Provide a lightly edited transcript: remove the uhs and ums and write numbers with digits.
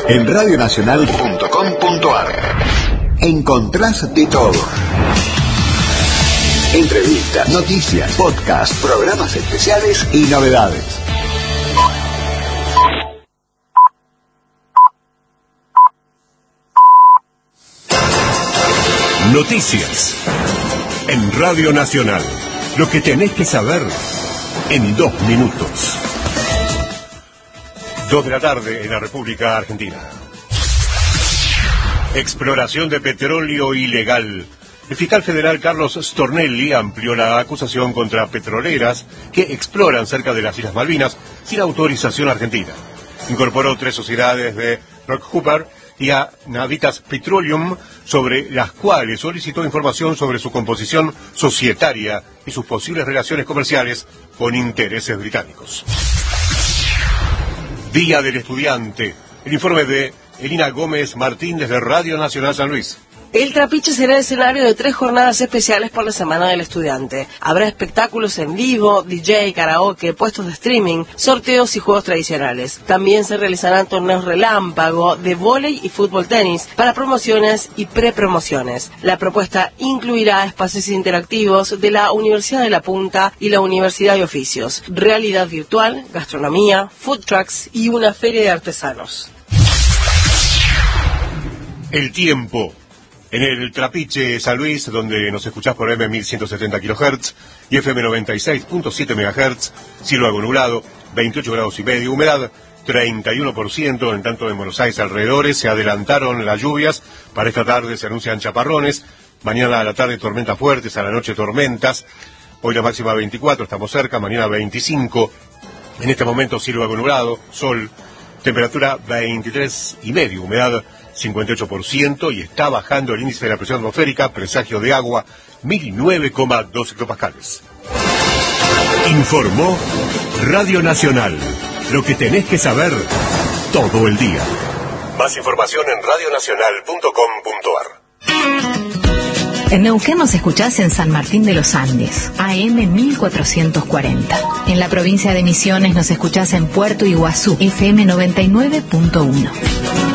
En radionacional.com.ar encontrás de todo. Entrevistas, noticias, podcast, programas especiales y novedades. Noticias en Radio Nacional. Lo que tenés que saber en 2 minutos. 2 de la tarde en la República Argentina. Exploración de petróleo ilegal. El fiscal federal Carlos Stornelli amplió la acusación contra petroleras que exploran cerca de las Islas Malvinas sin autorización argentina. Incorporó 3 sociedades de Rockhopper y a Navitas Petroleum, sobre las cuales solicitó información sobre su composición societaria y sus posibles relaciones comerciales con intereses británicos. Día del Estudiante. El informe de Elina Gómez Martín desde Radio Nacional San Luis. El Trapiche será el escenario de 3 jornadas especiales por la Semana del Estudiante. Habrá espectáculos en vivo, DJ, karaoke, puestos de streaming, sorteos y juegos tradicionales. También se realizarán torneos relámpago de vóley y fútbol tenis para promociones y prepromociones. La propuesta incluirá espacios interactivos de la Universidad de La Punta y la Universidad de Oficios, realidad virtual, gastronomía, food trucks y una feria de artesanos. El tiempo. En el Trapiche San Luis, donde nos escuchás por M 1170 kHz y FM 96.7 MHz, cielo algo nublado, 28 grados y medio, humedad 31%, en tanto en Buenos Aires alrededores se adelantaron las lluvias, para esta tarde se anuncian chaparrones, mañana a la tarde tormentas fuertes, a la noche tormentas, hoy la máxima 24, estamos cerca, mañana 25, en este momento cielo algo nublado, sol, temperatura 23 y medio, humedad 58% y está bajando el índice de la presión atmosférica, presagio de agua, 1009,2 hectopascales. Informó Radio Nacional. Lo que tenés que saber todo el día. Más información en radionacional.com.ar. En Neuquén nos escuchás en San Martín de los Andes, AM 1440. En la provincia de Misiones nos escuchás en Puerto Iguazú, FM 99.1.